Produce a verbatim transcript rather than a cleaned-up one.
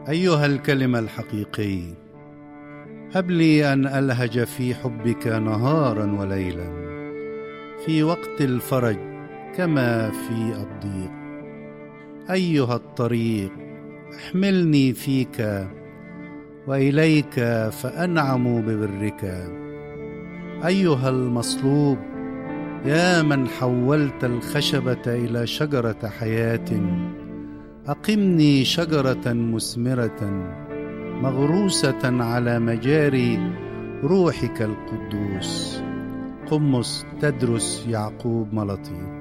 أيها الكلم الحقيقي، هب لي أن ألهج في حبك نهارا وليلا، في وقت الفرج كما في الضيق. أيها الطريق، احملني فيك وإليك فأنعم ببرك. أيها المصلوب، يا من حولت الخشبة إلى شجرة حياة، أقمني شجرة مثمرة مغروسة على مجاري روحك القدوس. قمص تدرس يعقوب ملطي.